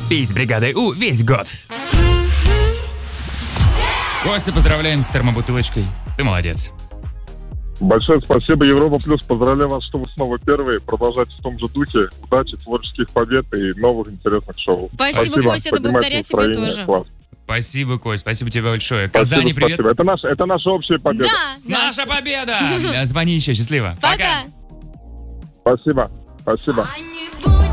Петь с бригадой У весь год. Костя, поздравляем с термобутылочкой. Ты молодец. Большое спасибо, Европа Плюс. Поздравляю вас, что вы снова первые. Продолжайте в том же духе. Удачи, творческих побед и новых интересных шоу. Спасибо, Костя, это благодаря тебе тоже. Класс. Спасибо, Кость, спасибо тебе большое. Казани, привет. Спасибо. Это наша общая победа. Да, Наша победа! Звони еще, счастливо. Пока. Спасибо.